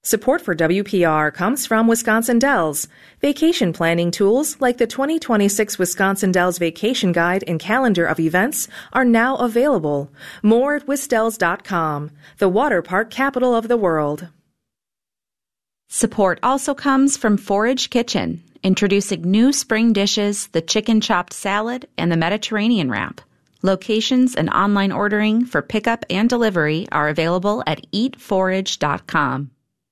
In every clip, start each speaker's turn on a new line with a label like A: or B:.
A: Support for WPR comes from Wisconsin Dells. Vacation planning tools like the 2026 Wisconsin Dells Vacation Guide and calendar of events are now available. More at wisdells.com, the water park capital of the world.
B: Support also comes from Forage Kitchen, introducing new spring dishes, the chicken chopped salad, and the Mediterranean wrap. Locations and online ordering for pickup and delivery are available at eatforage.com.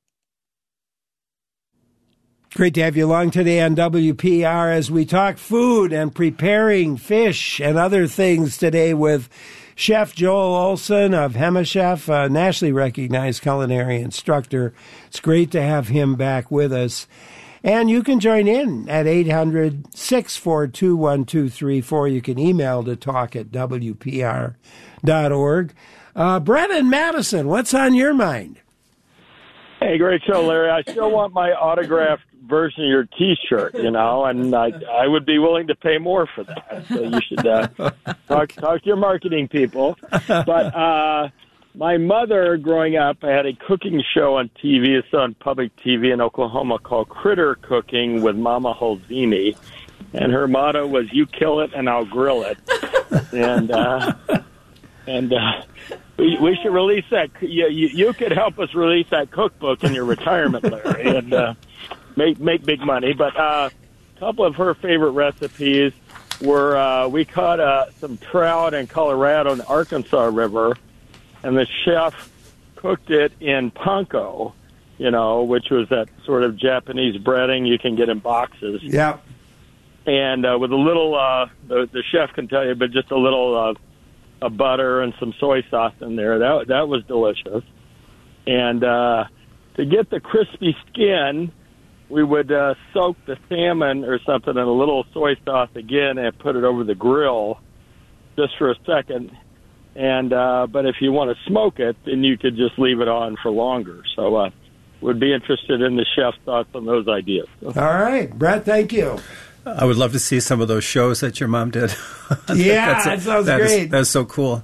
C: Great to have you along today on WPR as we talk food and preparing fish and other things today with Chef Joel Olson of HEMA-Chef, a nationally recognized culinary instructor. It's great to have him back with us. And you can join in at 800-642-1234. You can email to talk at WPR.org. Brett in Madison, what's on your mind?
D: Hey, great show, Larry. I still want my autographed version of your T-shirt, and I would be willing to pay more for that. So you should talk to your marketing people. But my mother, growing up, I had a cooking show on TV. It's on public TV in Oklahoma called Critter Cooking with Mama Holzini, and her motto was "You kill it, and I'll grill it." And we should release that. You could help us release that cookbook in your retirement, Larry, and make big money. But a couple of her favorite recipes were we caught some trout in Colorado in the Arkansas River, and the chef cooked it in panko, which was that sort of Japanese breading you can get in boxes.
C: Yeah.
D: And with a little, the chef can tell you, but just a little butter and some soy sauce in there. That was delicious. And to get the crispy skin, we would soak the salmon or something in a little soy sauce again and put it over the grill just for a second. And but if you want to smoke it, then you could just leave it on for longer. So would be interested in the chef's thoughts on those ideas.
C: All right, Brett, thank you.
E: I would love to see some of those shows that your mom did.
C: Yeah, that sounds great.
E: That's so cool.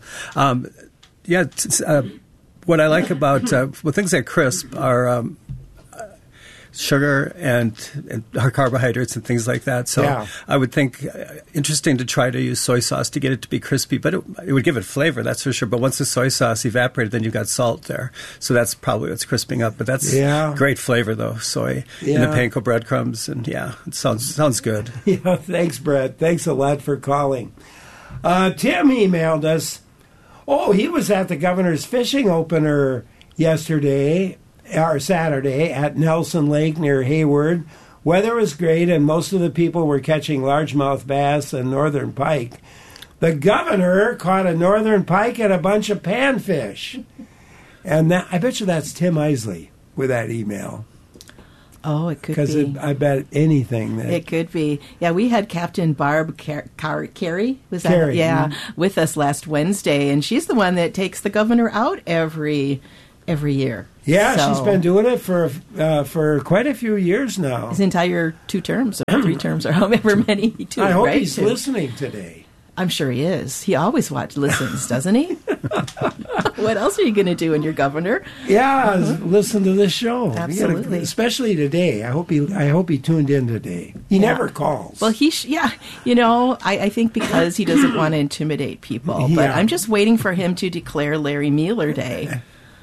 E: What I like about things like crisp are sugar and carbohydrates and things like that. So yeah. I would think interesting to try to use soy sauce to get it to be crispy, but it would give it flavor, that's for sure. But once the soy sauce evaporated, then you've got salt there. So that's probably what's crisping up. But that's great flavor, though, soy and the panko breadcrumbs. And, it sounds good.
C: Yeah, thanks, Brett. Thanks a lot for calling. Tim emailed us. Oh, he was at the governor's fishing opener yesterday or Saturday at Nelson Lake near Hayward. Weather was great, and most of the people were catching largemouth bass and northern pike. The governor caught a northern pike and a bunch of panfish. And I bet you that's Tim Isley with that email.
F: Oh, it could be.
C: Because I bet anything that...
F: It could be. Yeah, we had Captain Barb Carey, was that?
C: Carey.
F: Yeah, with us last Wednesday, and she's the one that takes the governor out every year.
C: Yeah, she's been doing it for quite a few years now.
F: His entire 2 terms, or 3 terms, or however many he took.
C: I hope he's listening today.
F: I'm sure he is. He always listens, doesn't he? What else are you going to do when you're governor?
C: Yeah, listen to this show.
F: Absolutely,
C: especially today. I hope he tuned in today. He never calls.
F: Well, I think because he doesn't want to intimidate people. But I'm just waiting for him to declare Larry Mueller Day.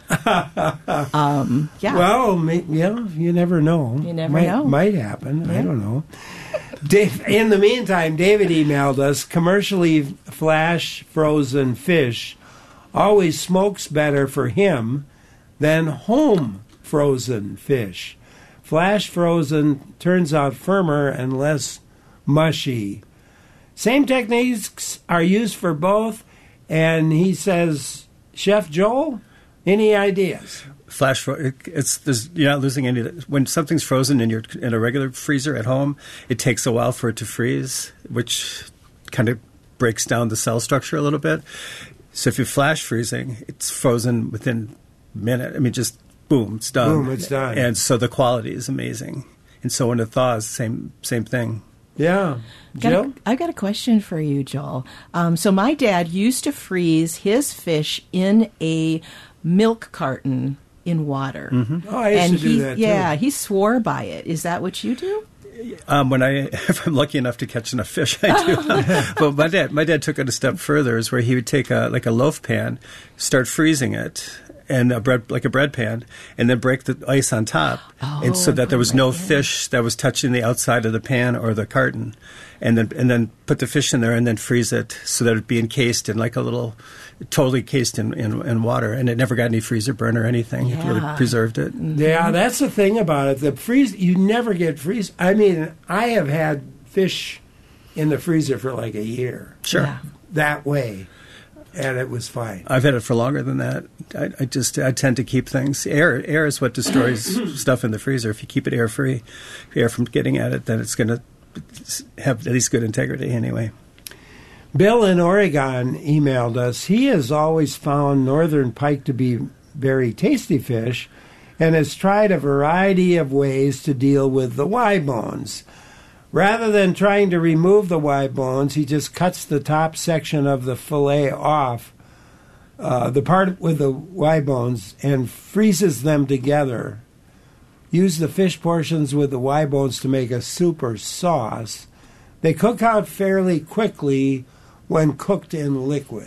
C: Well, you never know.
F: You never know.
C: Might happen. Yeah. I don't know. In the meantime, David emailed us, commercially flash frozen fish always smokes better for him than home frozen fish. Flash frozen turns out firmer and less mushy. Same techniques are used for both, and he says, Chef Joel, any ideas?
E: You're not losing any. When something's frozen in a regular freezer at home, it takes a while for it to freeze, which kind of breaks down the cell structure a little bit. So if you're flash freezing, it's frozen within a minute. I mean, just boom, it's done.
C: Boom, it's done.
E: And so the quality is amazing. And so when it thaws, same thing.
C: Yeah. Jill?
F: I've got a question for you, Joel. So my dad used to freeze his fish in a milk carton in water.
C: Oh, I used to do that too.
F: Yeah, he swore by it. Is that what you do?
E: If I'm lucky enough to catch enough fish, I do. But my dad took it a step further, is where he would take a loaf pan, start freezing it, and like a bread pan, and then break the ice on top, and so that there was no fish that was touching the outside of the pan or the carton, and then put the fish in there and then freeze it so that it'd be encased in like a little, totally cased in water, and it never got any freezer burn or anything. It really preserved it.
C: Yeah, that's the thing about it. The freeze, you never get freeze. I mean, I have had fish in the freezer for like a year.
E: Sure,
C: that way. And it was fine.
E: I've had it for longer than that. I tend to keep things. Air is what destroys stuff in the freezer. If you keep it air-free, air from getting at it, then it's going to have at least good integrity anyway.
C: Bill in Oregon emailed us. He has always found northern pike to be very tasty fish and has tried a variety of ways to deal with the Y bones. Rather than trying to remove the Y bones, he just cuts the top section of the fillet off, the part with the Y bones, and freezes them together. Use the fish portions with the Y bones to make a soup or sauce. They cook out fairly quickly when cooked in liquid.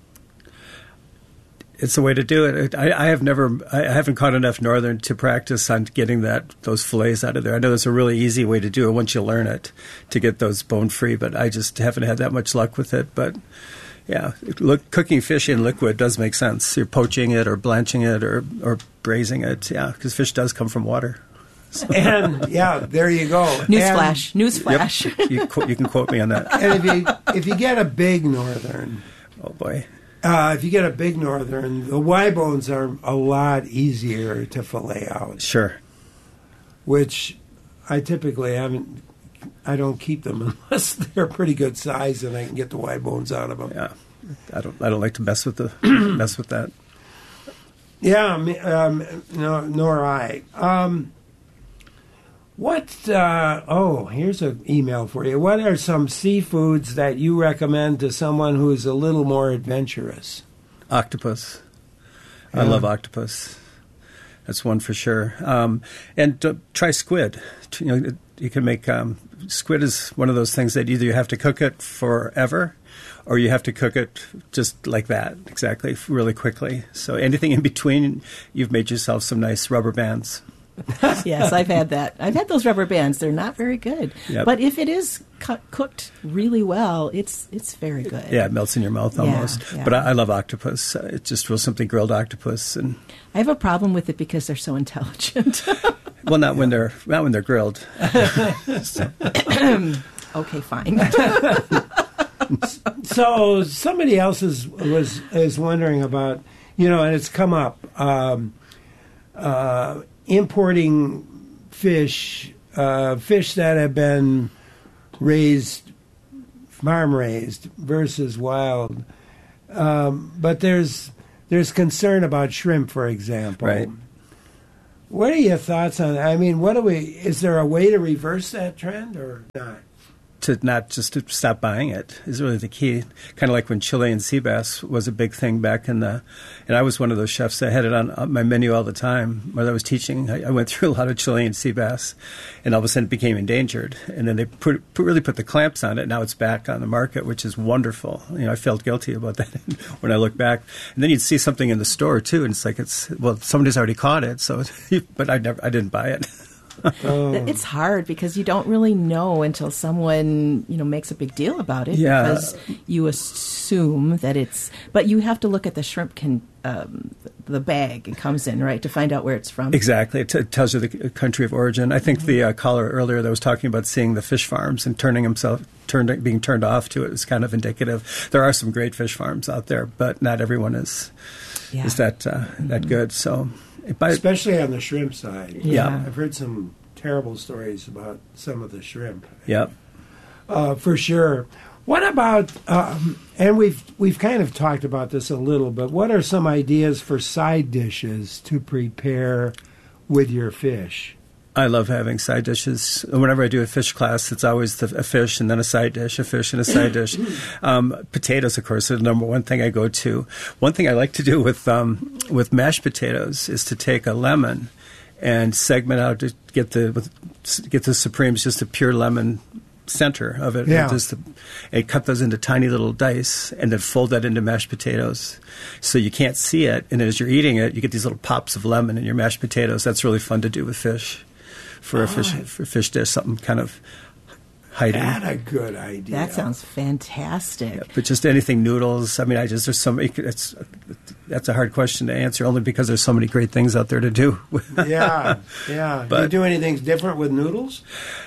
E: It's the way to do it. I haven't caught enough northern to practice on getting those fillets out of there. I know there's a really easy way to do it once you learn it, to get those bone free, but I just haven't had that much luck with it. But yeah, cooking fish in liquid does make sense. You're poaching it or blanching it or braising it, because fish does come from water. So.
C: And there you go.
F: Newsflash.
E: Yep. You can quote me on that.
C: And if you get a big northern,
E: oh boy.
C: If you get a big northern, the Y bones are a lot easier to fillet out.
E: Sure.
C: Which I typically I don't keep them unless they're pretty good size and I can get the Y bones out of them.
E: Yeah, I don't like to mess with that.
C: Yeah, nor I. Here's an email for you. What are some seafoods that you recommend to someone who's a little more adventurous?
E: Octopus. I love octopus. That's one for sure. And try squid. You can make squid is one of those things that either you have to cook it forever or you have to cook it just like that, exactly, really quickly. So anything in between, you've made yourself some nice rubber bands.
F: Yes, I've had that. I've had those rubber bands. They're not very good. Yep. But if it is cooked really well, it's very good.
E: Yeah, it melts in your mouth almost. Yeah. But I love octopus. It's just real something grilled octopus. And
F: I have a problem with it because they're so intelligent.
E: Well, not when they're grilled.
F: Okay, fine.
C: So somebody else is wondering about, and it's come up. Importing fish that have been farm raised versus wild, but there's concern about shrimp, for example.
E: Right.
C: What are your thoughts on that? I mean, is there a way to reverse that trend or not?
E: To stop buying it is really the key. Kind of like when Chilean sea bass was a big thing back and I was one of those chefs that had it on my menu all the time. When I was teaching, I went through a lot of Chilean sea bass, and all of a sudden it became endangered. And then they really put the clamps on it. Now it's back on the market, which is wonderful. I felt guilty about that when I look back. And then you'd see something in the store too, and it's like somebody's already caught it. So, but I didn't buy it.
F: It's hard because you don't really know until someone makes a big deal about it.
E: Yeah.
F: Because you assume that but you have to look at the shrimp the bag it comes in, right, to find out where it's from.
E: Exactly. It tells you the country of origin. I think the caller earlier that was talking about seeing the fish farms and being turned off to it is kind of indicative. There are some great fish farms out there, but not everyone is that good. So.
C: Especially on the shrimp side.
E: Yeah.
C: I've heard some terrible stories about some of the shrimp.
E: Yep.
C: For sure. What about, and we've kind of talked about this a little, but what are some ideas for side dishes to prepare with your fish?
E: I love having side dishes. Whenever I do a fish class, it's always a fish and then a side dish, a fish and a side dish. Potatoes, of course, are the number one thing I go to. One thing I like to do with mashed potatoes is to take a lemon and segment out to get the Supremes, just a pure lemon center of it.
C: Yeah.
E: And cut those into tiny little dice and then fold that into mashed potatoes. So you can't see it. And as you're eating it, you get these little pops of lemon in your mashed potatoes. That's really fun to do with fish. For a fish dish, something kind of hiding.
C: That's a good idea.
F: That sounds fantastic. Yeah,
E: but just anything noodles. I mean, there's so many. That's a hard question to answer, only because there's so many great things out there to do.
C: Yeah.
E: But,
C: do you do anything different with noodles?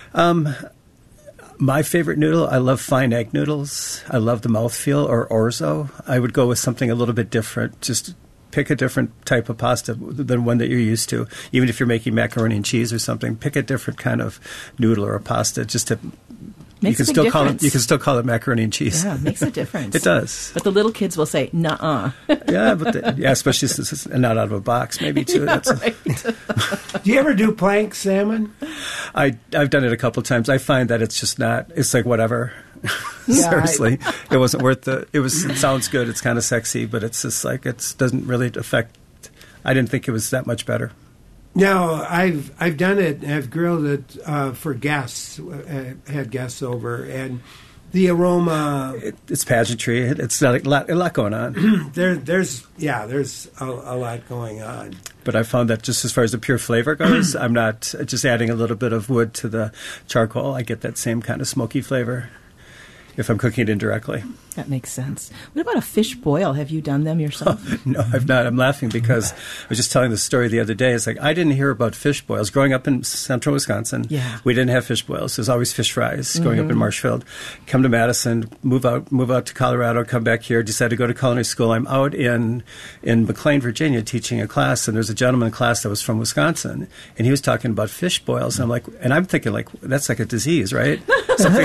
E: My favorite noodle, I love fine egg noodles. I love the mouthfeel, or orzo. I would go with something a little bit different, just pick a different type of pasta than one that you're used to. Even if you're making macaroni and cheese or something, pick a different kind of noodle or a pasta just to...
F: You can still
E: call it macaroni and cheese.
F: Yeah, it makes a difference.
E: It does.
F: But the little kids will say, nuh-uh.
E: Yeah, especially since it's not out of a box, maybe, too.
F: Yeah, right.
C: Do you ever do planked salmon?
E: I've done it a couple of times. I find that it's just not... It's like whatever. Seriously. It wasn't worth it sounds good. It's kind of sexy, but it's just like it doesn't really affect... I didn't think it was that much better.
C: No, I've done it. I've grilled it for guests. Had guests over, and the aroma.
E: It's pageantry. It's not a lot going on.
C: There's a lot going on.
E: But I found that just as far as the pure flavor goes, I'm not just adding a little bit of wood to the charcoal. I get that same kind of smoky flavor if I'm cooking it indirectly.
F: That makes sense. What about a fish boil? Have you done them yourself?
E: Oh, no, I've not. I'm laughing because I was just telling the story the other day. It's like I didn't hear about fish boils. Growing up in central Wisconsin, we didn't have fish boils. There's always fish fries growing up in Marshfield. Come to Madison, move out to Colorado, come back here, decide to go to culinary school. I'm out in McLean, Virginia, teaching a class, and there's a gentleman in class that was from Wisconsin, and he was talking about fish boils. And I'm thinking, that's like a disease, right? Something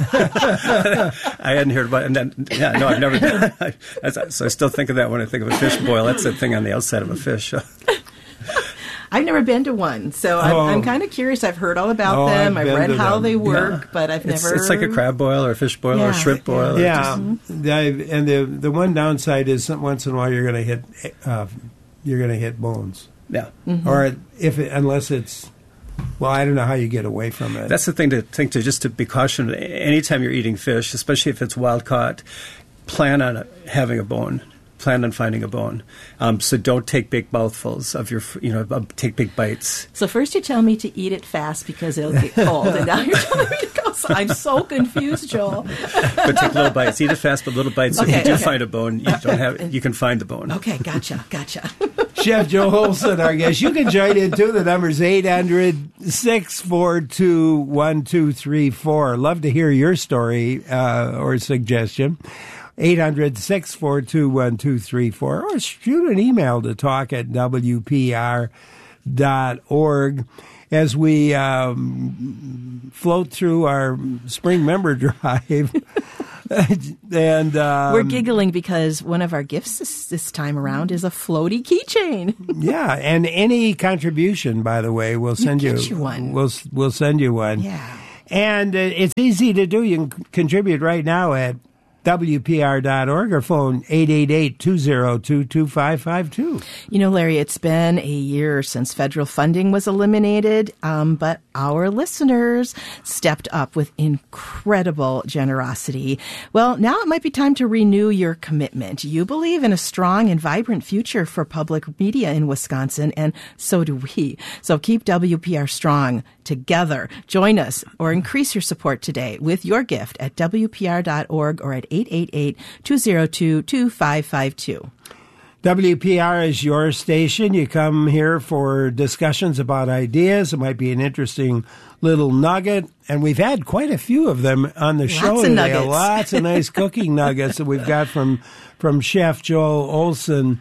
E: I hadn't heard about. And then, I've never done it. So I still think of that when I think of a fish boil. That's that thing on the outside of a fish.
F: I've never been to one, so I'm kind of curious. I've heard all about them. I've read how they work, but I've never...
E: It's like a crab boil or a fish boil or a shrimp boil.
C: Yeah, and the one downside is once in a while you're going to hit bones.
E: Yeah.
C: Or unless it's... Well, I don't know how you get away from it.
E: That's the thing to think to just to be cautious. Anytime you're eating fish, especially if it's wild caught, plan on having a bone. Plan on finding a bone. So don't take big mouthfuls of your, take big bites.
F: So first you tell me to eat it fast because it'll get cold, and now you're telling me to go. So I'm so confused, Joel.
E: But take little bites. Eat it fast, but little bites. So if you do find a bone, you can find the bone.
F: Okay, gotcha.
C: Chef Joe Olson, our guest. You can join in too. The number's 800-642-1234. Love to hear your story or suggestion. 800-642-1234. Or shoot an email to talk@wpr.org as we float through our spring member drive. And
F: we're giggling because one of our gifts this time around is a floaty keychain.
C: Yeah, and any contribution, by the way, we'll send you
F: one.
C: We'll send you one.
F: Yeah,
C: and it's easy to do. You can contribute right now at WPR.org or phone 888-202-2552.
F: Larry, it's been a year since federal funding was eliminated, but our listeners stepped up with incredible generosity. Well, now it might be time to renew your commitment. You believe in a strong and vibrant future for public media in Wisconsin, and so do we. So keep WPR strong together. Join us or increase your support today with your gift at WPR.org or at 888-202-2552.
C: WPR is your station. You come here for discussions about ideas. It might be an interesting little nugget. And we've had quite a few of them on the show today. Lots of nice cooking nuggets that we've got from Chef Joel Olson.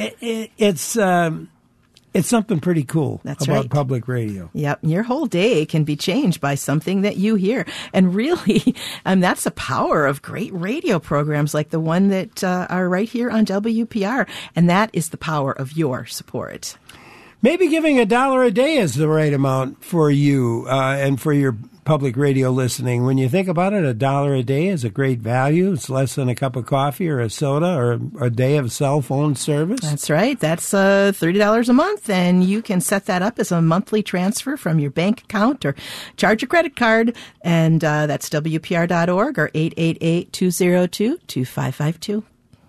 C: It's something pretty cool about public radio.
F: Yep. Your whole day can be changed by something that you hear. And really, that's the power of great radio programs like the one that are right here on WPR. And that is the power of your support.
C: Maybe giving $1 a day is the right amount for you and for your public radio listening. When you think about it, $1 a day is a great value. It's less than a cup of coffee or a soda or a day of cell phone service.
F: That's right. That's $30 a month, and you can set that up as a monthly transfer from your bank account or charge your credit card. And that's WPR.org or 888-202-2552.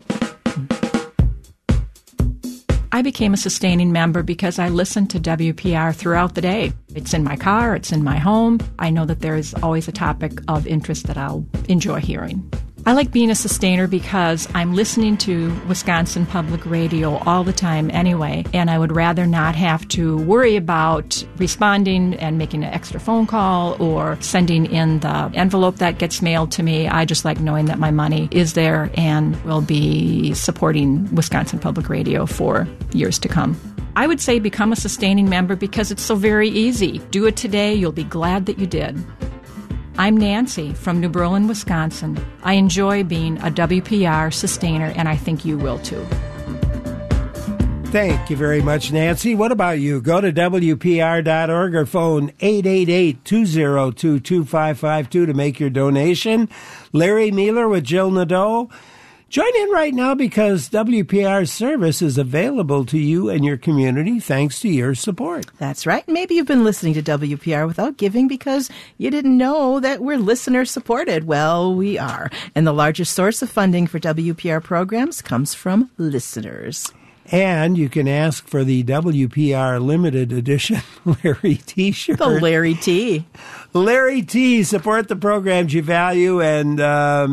G: I became a sustaining member because I listened to WPR throughout the day. It's in my car, it's in my home. I know that there is always a topic of interest that I'll enjoy hearing. I like being a sustainer because I'm listening to Wisconsin Public Radio all the time anyway, and I would rather not have to worry about responding and making an extra phone call or sending in the envelope that gets mailed to me. I just like knowing that my money is there and will be supporting Wisconsin Public Radio for years to come. I would say become a sustaining member because it's so very easy. Do it today. You'll be glad that you did. I'm Nancy from New Berlin, Wisconsin. I enjoy being a WPR sustainer, and I think you will too.
C: Thank you very much, Nancy. What about you? Go to WPR.org or phone 888-202-2552 to make your donation. Larry Mueller with Jill Nadeau. Join in right now because WPR's service is available to you and your community thanks to your support.
F: That's right. Maybe you've been listening to WPR without giving because you didn't know that we're listener-supported. Well, we are. And the largest source of funding for WPR programs comes from listeners.
C: And you can ask for the WPR limited edition Larry T-shirt.
F: The Larry T.
C: Larry T. Support the programs you value, and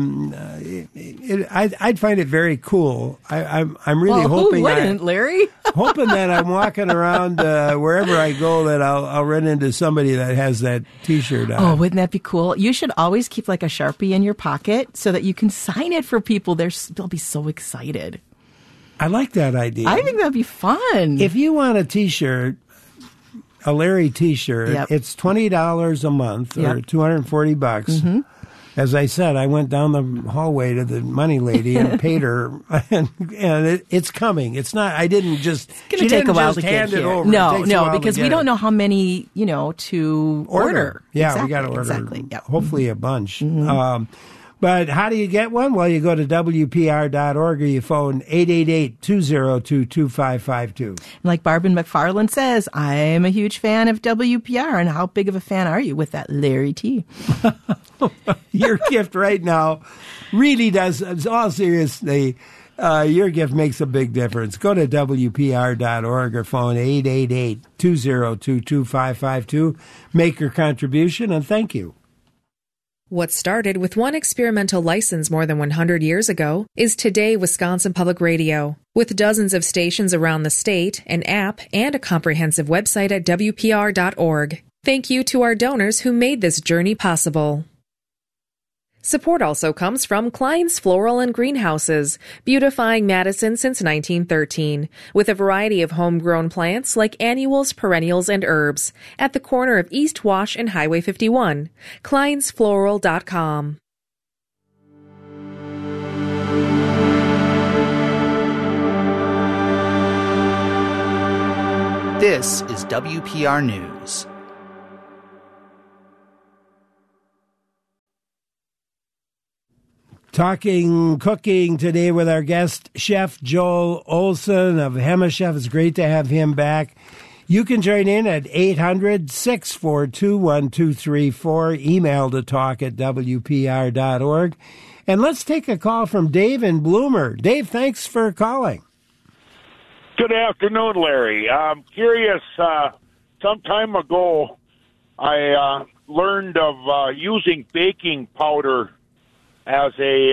C: I'd find it very cool. I'm really hoping.
F: Who wouldn't, Larry?
C: Hoping that I'm walking around wherever I go that I'll run into somebody that has that T-shirt on.
F: Oh, wouldn't that be cool? You should always keep like a Sharpie in your pocket so that you can sign it for people. They'll be so excited.
C: I like that idea.
F: I think that'd be fun.
C: If you want a T-shirt, a Larry T-shirt,
F: Yep.
C: it's $20 a month or
F: Yep.
C: $240. Mm-hmm. As I said, I went down the hallway to the money lady and paid her, and it's coming. It's not. I didn't just.
F: It's going to take a while to get here.
C: Over.
F: No, because we don't know how many to order.
C: Yeah,
F: exactly,
C: we got to order.
F: Exactly. Yep.
C: Hopefully a bunch. Mm-hmm. But how do you get one? Well, you go to WPR.org or you phone 888-202-2552.
F: Like Barbara McFarland says, I'm a huge fan of WPR. And how big of a fan are you with that Larry T?
C: Your gift right now really does, all seriously, your gift makes a big difference. Go to WPR.org or phone 888-202-2552. Make your contribution, and thank you.
A: What started with one experimental license more than 100 years ago is today Wisconsin Public Radio. With dozens of stations around the state, an app, and a comprehensive website at WPR.org. Thank you to our donors who made this journey possible. Support also comes from Klein's Floral and Greenhouses, beautifying Madison since 1913, with a variety of homegrown plants like annuals, perennials, and herbs, at the corner of East Wash and Highway 51. KleinsFloral.com.
H: This is WPR News.
C: Talking cooking today with our guest, Chef Joel Olson of Hema Chef. It's great to have him back. You can join in at 800-642-1234. Email to talk@wpr.org. And let's take a call from Dave in Bloomer. Dave, thanks for calling.
I: Good afternoon, Larry. I'm curious. Some time ago, I learned of using baking powder as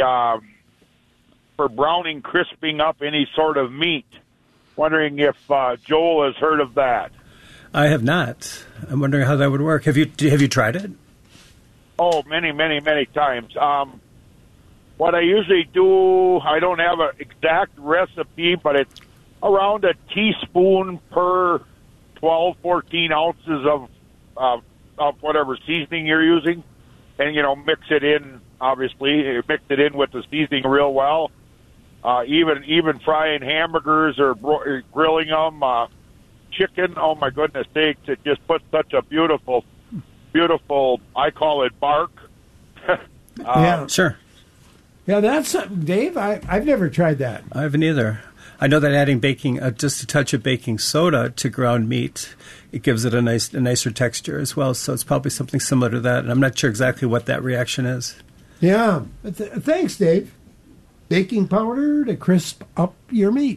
I: for browning, crisping up any sort of meat. Wondering if Joel has heard of that.
E: I have not. I'm wondering how that would work. Have you tried it?
I: Oh, many times. What I usually do, I don't have an exact recipe, but it's around a teaspoon per 12, 14 ounces of whatever seasoning you're using, and mix it in. Obviously, mix it in with the seasoning real well. Even frying hamburgers or grilling them, chicken, oh my goodness sakes, it just puts such a beautiful, I call it bark.
C: Yeah,
E: sure.
C: Yeah, that's Dave. I've never tried that.
E: I haven't either. I know that adding just a touch of baking soda to ground meat, it gives it a nicer texture as well. So it's probably something similar to that. And I'm not sure exactly what that reaction is.
C: Yeah. Thanks, Dave. Baking powder to crisp up your meat.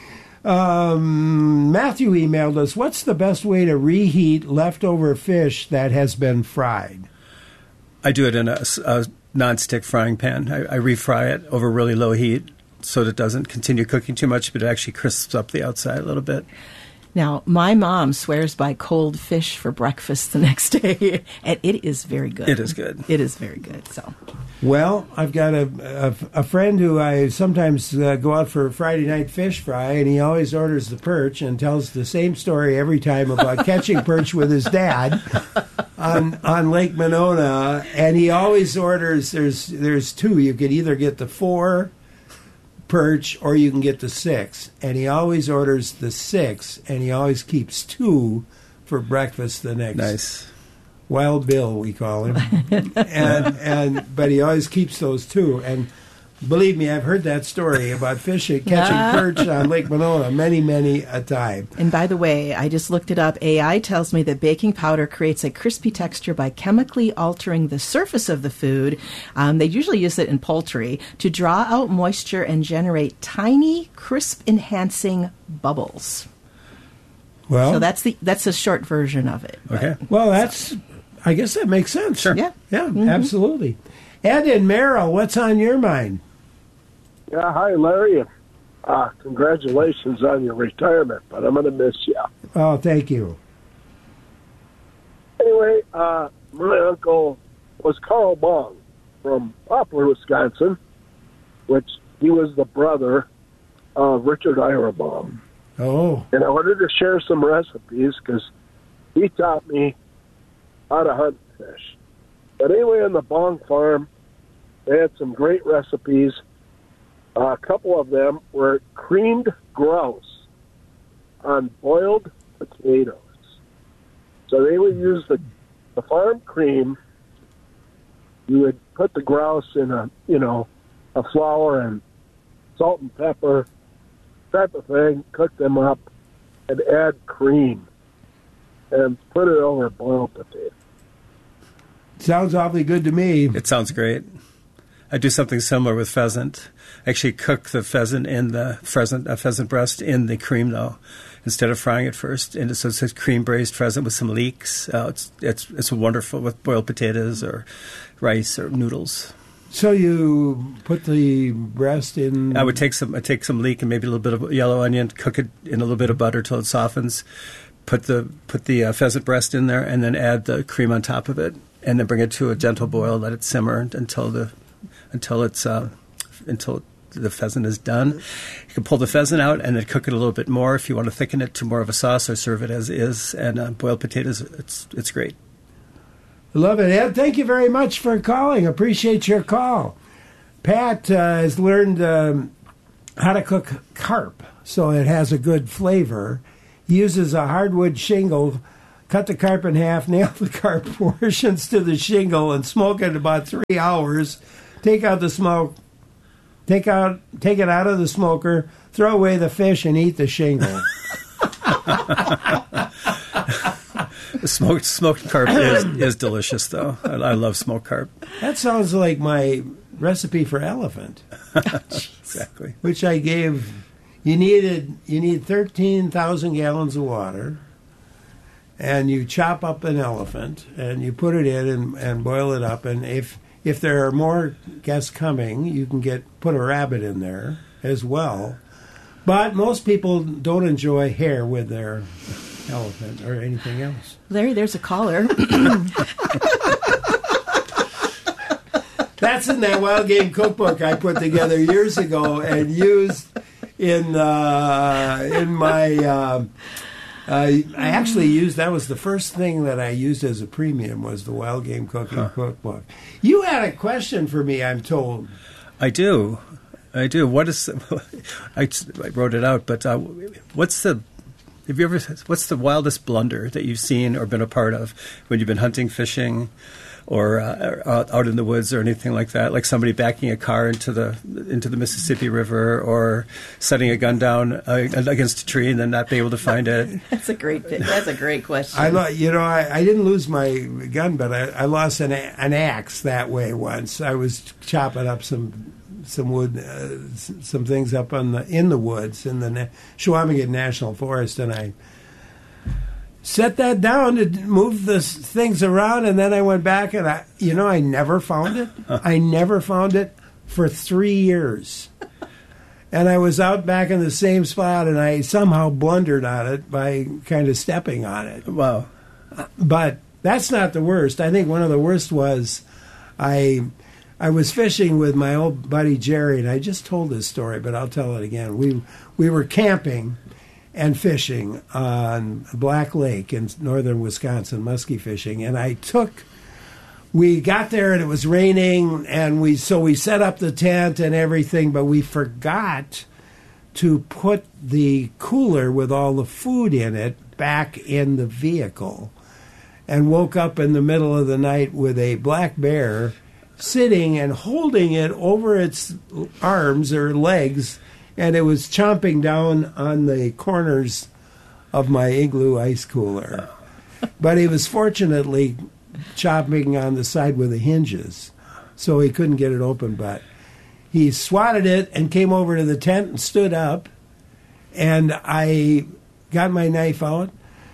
C: Matthew emailed us, what's the best way to reheat leftover fish that has been fried?
E: I do it in a non-stick frying pan. I refry it over really low heat so that it doesn't continue cooking too much, but it actually crisps up the outside a little bit.
F: Now, my mom swears by cold fish for breakfast the next day, and it is very good.
E: It is good.
F: It is very good. So,
C: well, I've got a friend who I sometimes go out for Friday night fish fry, and he always orders the perch and tells the same story every time about catching perch with his dad on Lake Monona, and he always orders. There's two. You could either get the 4 perch or you can get the 6, and he always orders the 6, and he always keeps 2 for breakfast the next.
E: Nice.
C: Wild Bill, we call him. But he always keeps those 2, and believe me, I've heard that story about catching perch on Lake Monona many a time.
F: And by the way, I just looked it up. AI tells me that baking powder creates a crispy texture by chemically altering the surface of the food. They usually use it in poultry to draw out moisture and generate tiny, crisp-enhancing bubbles.
C: Well,
F: so that's a short version of it.
E: Okay.
C: Well, I guess that makes sense.
E: Sure.
F: Yeah.
C: Yeah, absolutely. Ed and Merrill, what's on your mind?
J: Yeah, hi, Larry. Congratulations on your retirement, but I'm going to miss you.
C: Oh, thank you.
J: Anyway, my uncle was Carl Bong from Poplar, Wisconsin, which he was the brother of Richard Irebaum.
C: Oh.
J: And I wanted to share some recipes because he taught me how to hunt fish. But anyway, on the Bong farm, they had some great recipes. A couple of them were creamed grouse on boiled potatoes. So they would use the farm cream. You would put the grouse in a flour and salt and pepper type of thing, cook them up, and add cream and put it over boiled potatoes.
C: Sounds awfully good to me.
E: It sounds great. I do something similar with pheasant. Actually cook the pheasant in the pheasant breast in the cream, though, instead of frying it first. And so it's a cream braised pheasant with some leeks. It's wonderful with boiled potatoes or rice or noodles.
C: So you put the breast in.
E: I take some leek and maybe a little bit of yellow onion, cook it in a little bit of butter till it softens. Put the pheasant breast in there, and then add the cream on top of it, and then bring it to a gentle boil. Let it simmer until the pheasant is done. You can pull the pheasant out and then cook it a little bit more if you want to thicken it to more of a sauce, or serve it as is. And boiled potatoes, it's great.
C: Love it, Ed. Thank you very much for calling. Appreciate your call. Pat has learned how to cook carp so it has a good flavor. He uses a hardwood shingle. Cut the carp in half, nail the carp portions to the shingle, and smoke it about 3 hours. Take out the smoke. Take it out of the smoker. Throw away the fish and eat the shingle.
E: Smoked carp is delicious, though. I love smoked carp.
C: That sounds like my recipe for elephant.
E: Exactly.
C: Which I gave. You need 13,000 gallons of water. And you chop up an elephant, and you put it in and boil it up. And if there are more guests coming, you can put a rabbit in there as well. But most people don't enjoy hair with their elephant or anything else.
F: Larry, there's a caller.
C: That's in that Wild Game Cookbook I put together years ago and used in my... I actually used, that was the first thing that I used as a premium, was the Wild Game Cooking Cookbook. You had a question for me, I'm told.
E: I do. What is, I wrote it out, but what's the, Have you ever? What's the wildest blunder that you've seen or been a part of when you've been hunting, fishing, or out in the woods or anything like that? Like somebody backing a car into the Mississippi River, or setting a gun down against a tree and then not be able to find it.
F: That's a great question.
C: I didn't lose my gun, but I lost an axe that way once. I was chopping up some wood, some things up in the woods in the Chequamegon National Forest, and I set that down to move the things around, and then I went back and I never found it. I never found it for 3 years. And I was out back in the same spot, and I somehow blundered on it by kind of stepping on it.
E: Wow.
C: But that's not the worst. I think one of the worst was I was fishing with my old buddy Jerry, and I just told this story, but I'll tell it again. We were camping and fishing on Black Lake in northern Wisconsin, muskie fishing. And we got there and it was raining, and we set up the tent and everything, but we forgot to put the cooler with all the food in it back in the vehicle, and woke up in the middle of the night with a black bear sitting and holding it over its arms or legs, and it was chomping down on the corners of my Igloo ice cooler. But he was fortunately chopping on the side with the hinges, so he couldn't get it open. But he swatted it and came over to the tent and stood up, and I got my knife out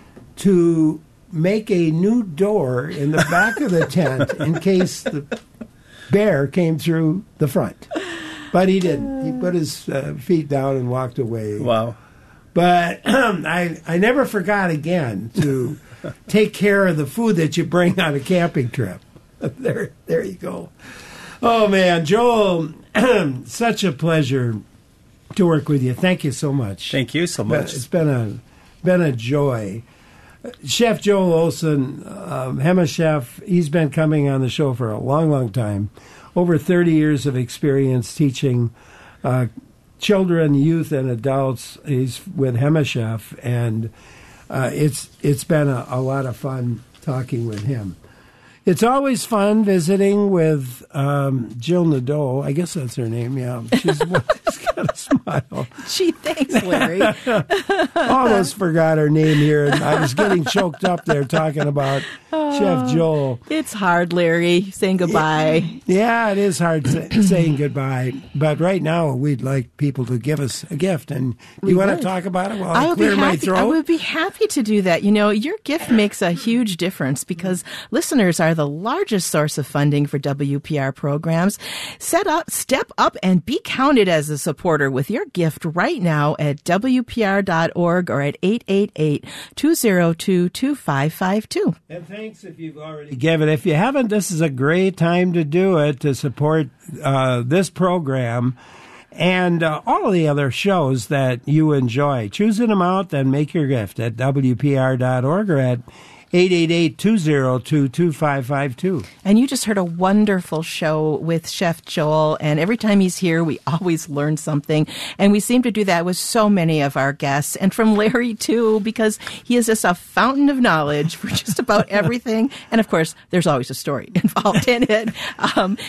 C: to make a new door in the back of the tent in case the bear came through the front. But he didn't. He put his feet down and walked away.
E: Wow.
C: But I never forgot again to take care of the food that you bring on a camping trip. There you go. Oh, man. Joel, such a pleasure to work with you. Thank you so much.
E: Thank you so much.
C: It's been a joy. Chef Joel Olson, Hema Chef, he's been coming on the show for a long, long time. Over 30 years of experience teaching children, youth, and adults. He's with Hema Chef, and it's been a lot of fun talking with him. It's always fun visiting with Jill Nadeau. I guess that's her name, yeah. She's got a smile.
F: Gee, thanks, Larry.
C: Almost forgot her name here. I was getting choked up there talking about Chef Joel.
F: It's hard, Larry, saying goodbye.
C: Yeah, it is hard saying goodbye. But right now, we'd like people to give us a gift. And you want to talk about it while I clear my throat?
F: I would be happy to do that. You know, your gift makes a huge difference because listeners are the largest source of funding for WPR programs. Step up, and be counted as a supporter with your gift right now at WPR.org or at 888-202-2552.
C: And thanks if you've already given. If you haven't, this is a great time to do it, to support this program and all of the other shows that you enjoy. Choose an amount, then make your gift at WPR.org or at 888-202-2552.
F: And you just heard a wonderful show with Chef Joel, and every time he's here, we always learn something. And we seem to do that with so many of our guests, and from Larry, too, because he is just a fountain of knowledge for just about everything. And, of course, there's always a story involved in it.